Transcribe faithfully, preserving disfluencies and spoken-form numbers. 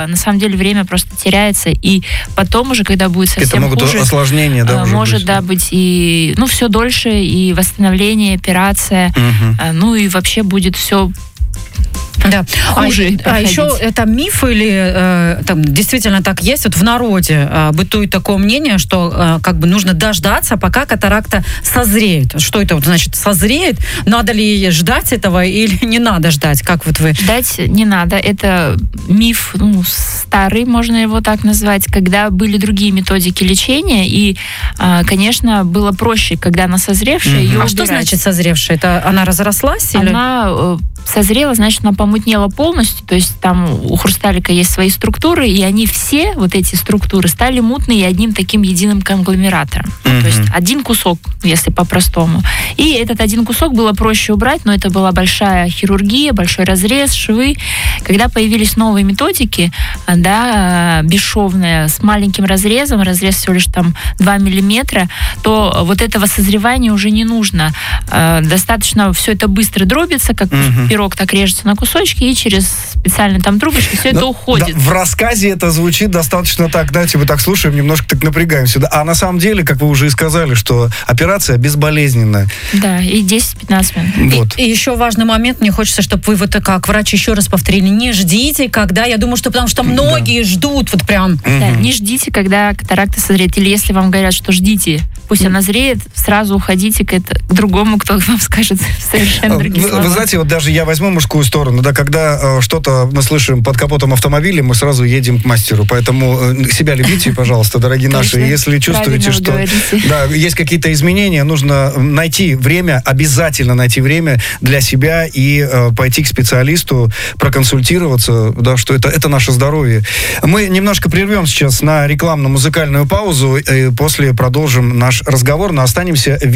на самом деле время просто теряется, и потом уже, когда будет совсем это могут хуже, осложнения, да, может, быть. да, быть и, ну, все дольше, и восстановление, операция, угу. ну, и вообще будет все да. хуже. А, а еще это миф или э, там действительно так есть? Вот в народе э, бытует такое мнение, что э, как бы нужно дождаться, пока катаракта созреет. Что это вот значит созреет? Надо ли ждать этого или не надо ждать? Как вот вы? Ждать не надо. Это миф, ну, старый, можно его так назвать, когда были другие методики лечения, и, э, конечно, было проще, когда она созревшая, mm-hmm. ее А убирать. что значит созревшая? Это она разрослась? Или? Она э, созрела, значит, она помутнела полностью, то есть там у хрусталика есть свои структуры, и они все, вот эти структуры, стали мутные одним таким единым конгломератом. Mm-hmm. Ну, то есть один кусок, если по-простому. И этот один кусок было проще убрать, но это была большая хирургия, большой разрез, швы. Когда появились новые методики, да, бесшовные, с маленьким разрезом, разрез всего лишь там два миллиметра, то вот этого созревания уже не нужно. Достаточно все это быстро дробится, как mm-hmm. пирог так режется на кусочки, и через специальные там трубочки все Но, это уходит. Да, в рассказе это звучит достаточно так, знаете, мы так слушаем, немножко так напрягаемся. Да? А на самом деле, как вы уже и сказали, что операция безболезненная. Да, и десять-пятнадцать минут. Вот. И, и еще важный момент, мне хочется, чтобы вы вот как врач еще раз повторили, не ждите, когда, я думаю, что потому что многие да. ждут вот прям. Да, не ждите, когда катаракта созреет. Или если вам говорят, что ждите, пусть она зреет, сразу уходите к, это, к другому, кто вам скажет совершенно другие вы, слова. Вы знаете, вот даже я возьму мужскую сторону, да, когда э, что-то мы слышим под капотом автомобиля, мы сразу едем к мастеру, поэтому э, себя любите, пожалуйста, дорогие наши, если чувствуете, что да, есть какие-то изменения, нужно найти время, обязательно найти время для себя и э, пойти к специалисту, проконсультироваться, да, что это, это наше здоровье. Мы немножко прервем сейчас на рекламно-музыкальную паузу, и после продолжим наш разговор, но останемся